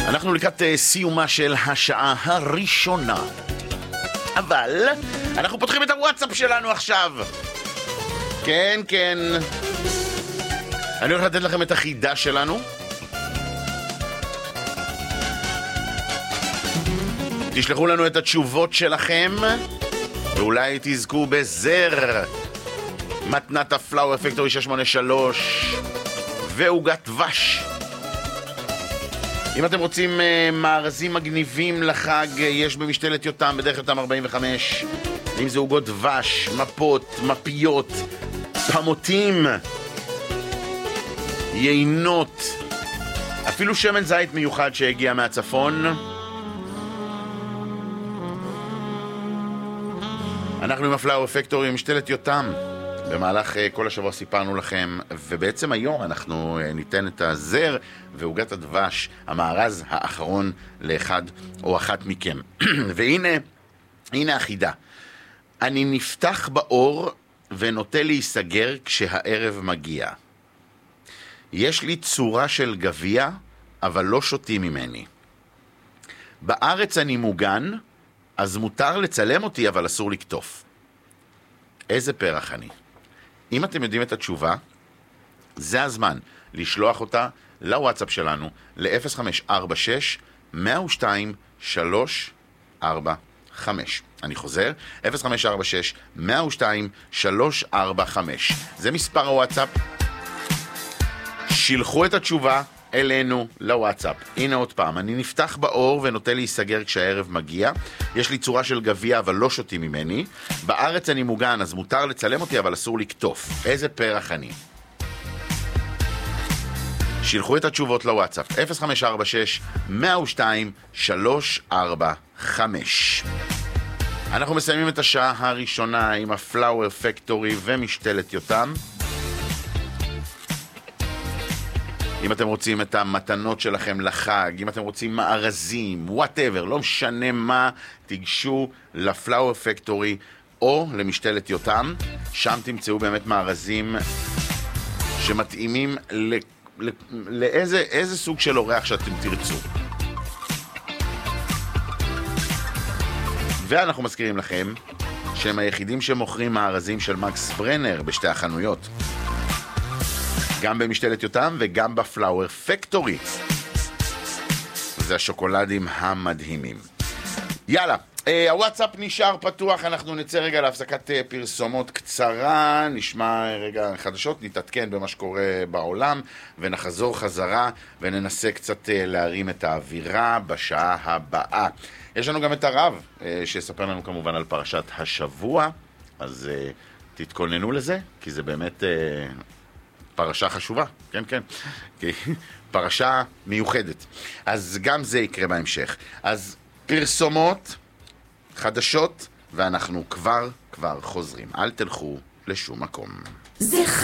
אנחנו לקראת סיומה של השעה הראשונה, אבל אנחנו פותחים את הוואטסאפ שלנו עכשיו. כן, כן, אני הולך לתת לכם את החידה שלנו. תשלחו לנו את התשובות שלכם ואולי תזכו בזר מתנת הפלאואר פקטורי 683 ועוגת דבש. אם אתם רוצים מארזים מגניבים לחג, יש במשתלת יותם, בדרך יותם 45. אם זה עוגות דבש, מפות, מפיות, פמותים, יינות, אפילו שמן זית מיוחד שהגיע מהצפון. אנחנו עם הפלאואר פקטורי במשתלת יותם. במהלך כל השבוע סיפרנו לכם, ובעצם היום אנחנו ניתן את הזר ועוגת הדבש, המארז האחרון לאחד או אחת מכם. והנה החידה. אני נפתח באור ונוטה להיסגר כשהערב מגיע. יש לי צורה של גביע, אבל לא שותים ממני. בארץ אני מוגן, אז מותר לצלם אותי, אבל אסור לקטוף. איזה פרח אני? אם אתם יודעים את התשובה, זה הזמן לשלוח אותה לוואטסאפ שלנו ל-0546-102-345. אני חוזר, 0546-102-345. זה מספר הוואטסאפ. שילחו את התשובה אלינו לוואטסאפ. הנה עוד פעם, אני נפתח באור ונוטה להיסגר כשהערב מגיע. יש לי צורה של גביע אבל לא שותים ממני. בארץ אני מוגן אז מותר לצלם אותי אבל אסור לקטוף. איזה פרח אני? שילחו את התשובות לוואטסאפ 0546-102-345. אנחנו מסיימים את השעה הראשונה עם הפלאואר פקטורי ומשתלת יותם. אם אתם רוצים את המתנות שלכם לחג, אם אתם רוצים מארזים, whatever, לא משנה מה, תיגשו לפלאואר פקטורי או למשתלת יותם. שם תמצאו באמת מארזים שמתאימים לאיזה סוג של אורח שאתם תרצו. ואנחנו מזכירים לכם שהם היחידים שמוכרים מארזים של מקס ברנר בשתי החנויות. גם במשתלת יותם וגם בפלאואר פקטורי. זה השוקולדים המדהימים. יאללה, הוואטסאפ נשאר פתוח, אנחנו נצא רגע להפסקת פרסומות קצרה, נשמע רגע חדשות, נתעדכן במה שקורה בעולם, ונחזור חזרה וננסה קצת להרים את האווירה בשעה הבאה. יש לנו גם את הרב, שיספר לנו כמובן על פרשת השבוע, אז תתכוננו לזה, כי זה באמת פרשה חשובה, כן, כן, פרשה מיוחדת. אז גם זה יקרה בהמשך. אז פרסומות, חדשות, ואנחנו כבר חוזרים. אל תלכו לשום מקום.